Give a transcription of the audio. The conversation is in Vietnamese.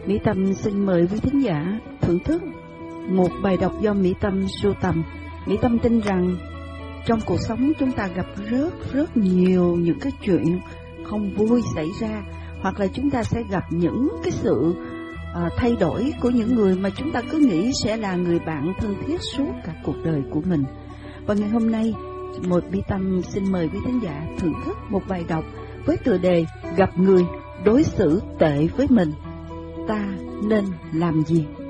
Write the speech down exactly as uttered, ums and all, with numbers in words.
Mỹ Tâm xin mời quý thính giả thưởng thức một bài đọc do Mỹ Tâm sưu tầm. Mỹ Tâm tin rằng trong cuộc sống chúng ta gặp rất rất nhiều những cái chuyện không vui xảy ra, hoặc là chúng ta sẽ gặp những cái sự à, thay đổi của những người mà chúng ta cứ nghĩ sẽ là người bạn thân thiết suốt cả cuộc đời của mình. Và ngày hôm nay, một Mỹ Tâm xin mời quý thính giả thưởng thức một bài đọc với tựa đề Gặp người đối xử tệ với mình, ta nên làm gì?